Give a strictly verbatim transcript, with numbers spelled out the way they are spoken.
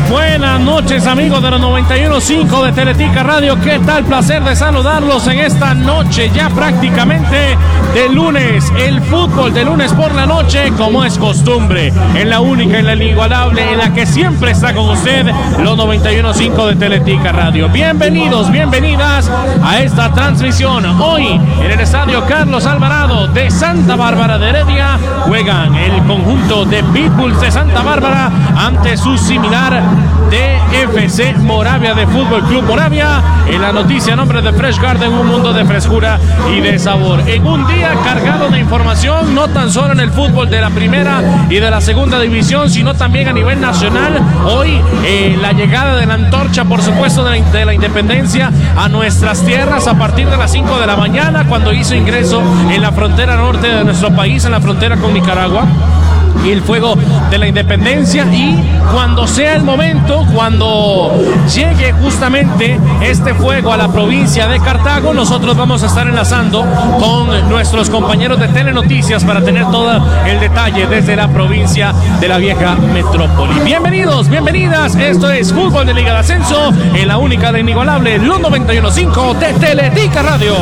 Buenas noches, amigos de los noventa y uno punto cinco de Teletica Radio. ¿Qué tal? Placer de saludarlos en esta noche ya prácticamente de lunes. El fútbol de lunes por la noche, como es costumbre, en la única, en la inigualable, en la que siempre está con usted los noventa y uno punto cinco de Teletica Radio. Bienvenidos, bienvenidas a esta transmisión. Hoy en el estadio Carlos Alvarado de Santa Bárbara de Heredia juegan el conjunto de Pitbulls de Santa Bárbara ante su similar de F C Moravia de Fútbol Club Moravia. En la noticia a nombre de Fresh Garden, un mundo de frescura y de sabor. En un día cargado de información, no tan solo en el fútbol de la primera y de la segunda división, sino también a nivel nacional. Hoy eh, la llegada de la antorcha, por supuesto, de la, de la independencia a nuestras tierras a partir de las cinco de la mañana, cuando hizo ingreso en la frontera norte de nuestro país, en la frontera con Nicaragua. Y el fuego de la independencia, y cuando sea el momento, cuando llegue justamente este fuego a la provincia de Cartago, nosotros vamos a estar enlazando con nuestros compañeros de Telenoticias para tener todo el detalle desde la provincia de la vieja metrópoli. Bienvenidos, bienvenidas, esto es Fútbol de Liga de Ascenso en la única, la inigualable, los noventa y uno punto cinco de Teletica Radio.